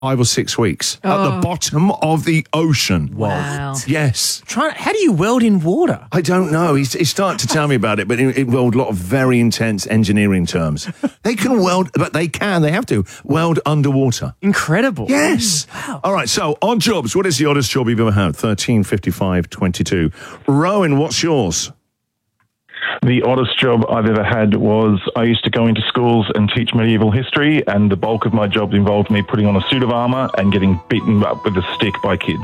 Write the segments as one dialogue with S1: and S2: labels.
S1: 5 or 6 weeks at the bottom of the ocean.
S2: Wow.
S1: Yes.
S2: How do you weld in water?
S1: I don't know. He started to tell me about it, but it involved a lot of very intense engineering terms. They can weld, but they have to weld underwater.
S2: Incredible.
S1: Yes.
S2: Wow.
S1: All right, so odd jobs. What is the oddest job you've ever had? 13, 55, 22. Rowan, what's yours?
S3: The oddest job I've ever had was I used to go into schools and teach medieval history, and the bulk of my job involved me putting on a suit of armour and getting beaten up with a stick by kids.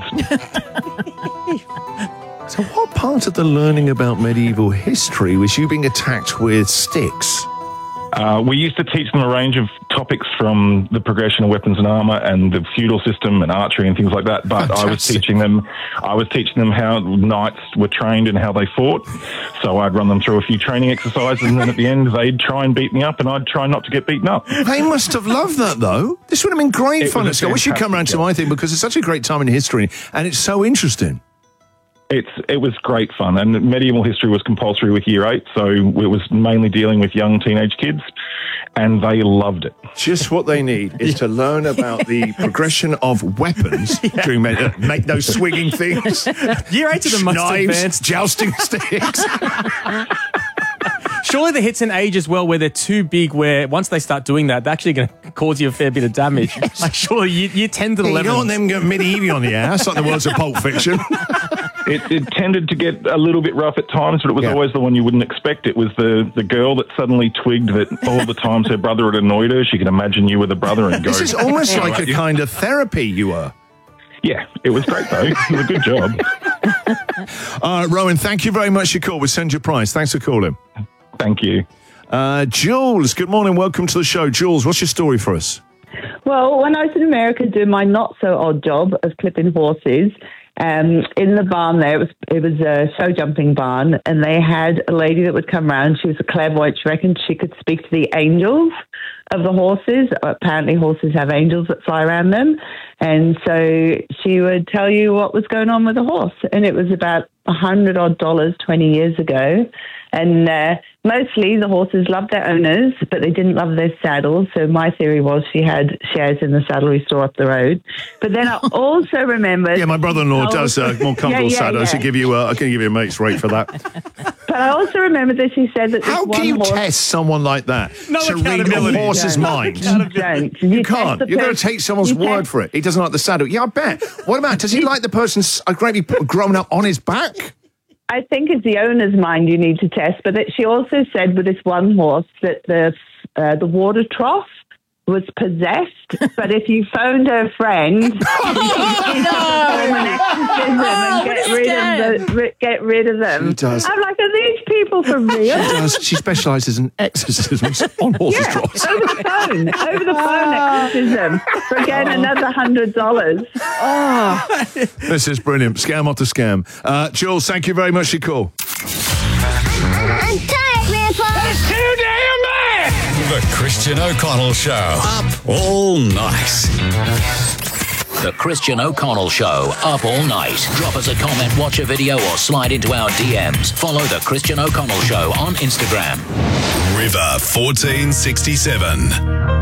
S1: So what part of the learning about medieval history was you being attacked with sticks?
S3: We used to teach them a range of topics from the progression of weapons and armour and the feudal system and archery and things like that. But
S1: Fantastic.
S3: I was teaching them how knights were trained and how they fought. So I'd run them through a few training exercises, and then at the end they'd try and beat me up, and I'd try not to get beaten up.
S1: They must have loved that, though. This would have been great fun at school. I wish you'd come around to my thing, because it's such a great time in history, and it's so interesting.
S3: It was great fun, and medieval history was compulsory with Year 8, so it was mainly dealing with young teenage kids, and they loved it.
S1: Just what they need is to learn about the progression of weapons during make those swinging things.
S2: Year 8 are the most
S1: Knives,
S2: advanced.
S1: jousting sticks.
S2: Surely the hits an age as well where they're too big, where once they start doing that, they're actually going to cause you a fair bit of damage.
S1: Yes.
S2: Like, surely you 10 to the
S1: You
S2: 11.
S1: don't want them going medieval on the ass like the words of Pulp Fiction.
S3: It tended to get a little bit rough at times, but it was always the one you wouldn't expect. It was the girl that suddenly twigged that all the times her brother had annoyed her, she could imagine you were the brother and go...
S1: This is almost like a kind of therapy you were.
S3: Yeah, it was great, though. It was a good job.
S1: Rowan, thank you very much for your call. We'll send you a prize. Thanks for calling.
S3: Thank you.
S1: Jules, good morning. Welcome to the show. Jules, what's your story for us?
S4: Well, when I was in America doing my not-so-odd job of clipping horses, in the barn there, it was a show jumping barn, and they had a lady that would come around. She was a clairvoyant. She reckoned she could speak to the angels of the horses. Apparently horses have angels that fly around them. And so she would tell you what was going on with the horse. And it was about $100 20 years ago. And mostly the horses loved their owners, but they didn't love their saddles. So my theory was she had shares in the saddlery store up the road. But then I also remembered...
S1: Yeah, my brother-in-law does more comfortable saddles. I can give you a mate's rate for that.
S4: But I also remembered that she said that
S1: How can you test someone like that to read a horse's mind? You can't. You've got to take someone's word for it. He doesn't like the saddle. Yeah, I bet. What about, does he like the person's greatly grown up on his back?
S4: I think it's the owner's mind you need to test, but that she also said with this one horse that the water trough was possessed, but if you phoned her friend, she could perform an exorcism and get rid of them.
S1: She does.
S4: I'm like, are these people for real?
S1: She does. She specialises in exorcisms on horses' troughs.
S4: Over the phone exorcism for again another $100. Oh,
S1: this is brilliant. Scam after scam. Jules, thank you very much for your call.
S5: I'm tired, Grandpa.
S6: That's too damn bad. The Christian O'Connell Show. Up all night.
S7: The Christian O'Connell Show, up all night. Drop us a comment, watch a video, or slide into our DMs. Follow The Christian O'Connell Show on Instagram.
S6: River 1467.